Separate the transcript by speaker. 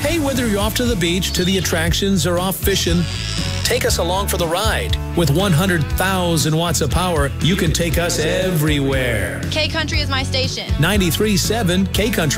Speaker 1: Hey, whether you're off to the beach, to the attractions, or off fishing, take us along for the ride. With 100,000 watts of power, you can take us everywhere.
Speaker 2: K Country is my station.
Speaker 1: 93.7 K Country.